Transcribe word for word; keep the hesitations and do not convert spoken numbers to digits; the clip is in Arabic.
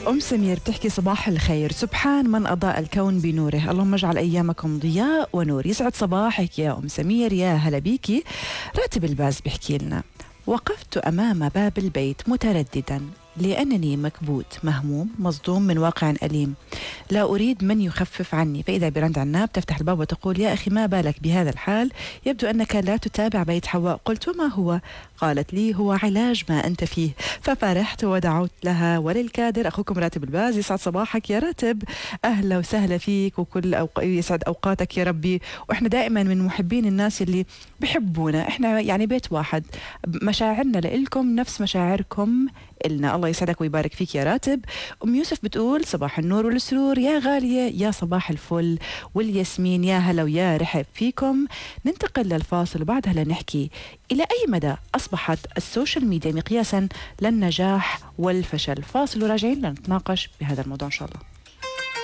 أم سمير بتحكي صباح الخير، سبحان من أضاء الكون بنوره، اللهم اجعل أيامكم ضياء ونور. يسعد صباحك يا أم سمير، يا هلا بيكي. راتب الباز بيحكي لنا: وقفت أمام باب البيت مترددا لأنني مكبوت مهموم مصدوم من واقع أليم، لا أريد من يخفف عني، فإذا برند عناب تفتح الباب وتقول: يا أخي ما بالك بهذا الحال، يبدو أنك لا تتابع بيت حواء. قلت: وما هو؟ قالت لي: هو علاج ما أنت فيه. ففرحت ودعوت لها وللكادر. أخوكم راتب الباز. يسعد صباحك يا راتب، أهلا وسهلا فيك، وكل أوق... يسعد أوقاتك يا ربي. وإحنا دائما من محبين الناس اللي بحبونا، إحنا يعني بيت واحد، مشاعرنا لإلكم نفس مشاعركم إلنا. الله يسعدك ويبارك فيك يا راتب. أم يوسف بتقول: صباح النور والسرور يا غالية، يا صباح الفل والياسمين، يا هلا ويا رحب فيكم. ننتقل للفاصل وبعدها لنحكي إلى أي مدى أصبحت السوشيال ميديا مقياسا للنجاح والفشل. فاصل وراجعين لنتناقش بهذا الموضوع إن شاء الله.